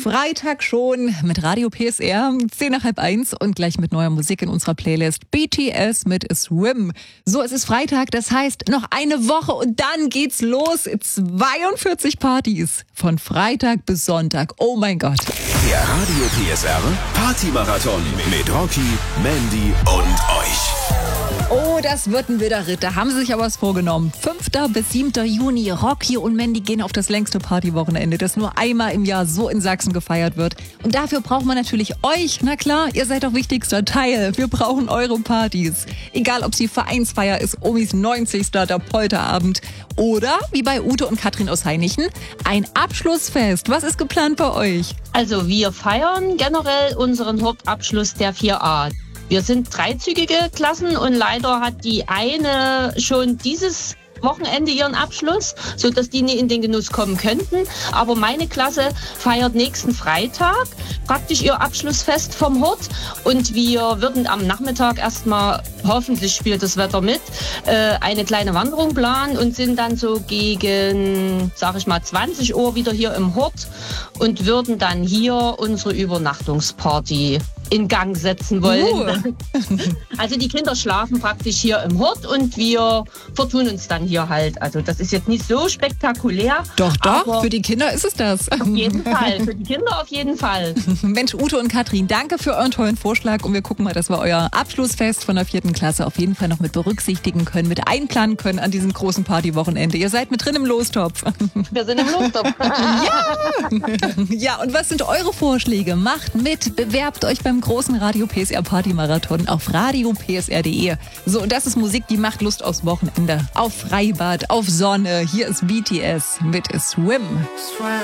Freitag schon mit Radio PSR, 10:30 und gleich mit neuer Musik in unserer Playlist BTS mit Swim. So, es ist Freitag, das heißt noch eine Woche und dann geht's los. 42 Partys von Freitag bis Sonntag. Oh mein Gott. Der Radio PSR Party-Marathon mit Rocky, Mandy und euch. Oh, das wird ein wilder Ritt. Da haben sie sich aber was vorgenommen. 5. bis 7. Juni. Rocky und Mandy gehen auf das längste Partywochenende, das nur einmal im Jahr so in Sachsen gefeiert wird. Und dafür braucht man natürlich euch. Na klar, ihr seid doch wichtigster Teil. Wir brauchen eure Partys. Egal, ob sie Vereinsfeier ist, Omis 90. der Polterabend oder, wie bei Ute und Katrin aus Hainichen, ein Abschlussfest. Was ist geplant bei euch? Also wir feiern generell unseren Hauptabschluss der 4a. Wir sind dreizügige Klassen und leider hat die eine schon dieses Wochenende ihren Abschluss, sodass die nie in den Genuss kommen könnten. Aber meine Klasse feiert nächsten Freitag praktisch ihr Abschlussfest vom Hort. Und wir würden am Nachmittag erstmal, hoffentlich spielt das Wetter mit, eine kleine Wanderung planen und sind dann so gegen, sag ich mal, 20 Uhr wieder hier im Hort und würden dann hier unsere Übernachtungsparty in Gang setzen wollen. Also die Kinder schlafen praktisch hier im Hort und wir vertun uns dann hier halt. Also das ist jetzt nicht so spektakulär. Doch, für die Kinder ist es das. Auf jeden Fall, für die Kinder auf jeden Fall. Mensch, Ute und Katrin, danke für euren tollen Vorschlag und wir gucken mal, dass wir euer Abschlussfest von der 4. Klasse auf jeden Fall noch mit berücksichtigen können, mit einplanen können an diesem großen Partywochenende. Ihr seid mit drin im Lostopf. Wir sind im Lostopf. Ja, und was sind eure Vorschläge? Macht mit, bewerbt euch beim großen Radio PSR Party-Marathon auf radiopsr.de. So, und das ist Musik, die macht Lust aufs Wochenende. Auf Freibad, auf Sonne. Hier ist BTS mit Swim.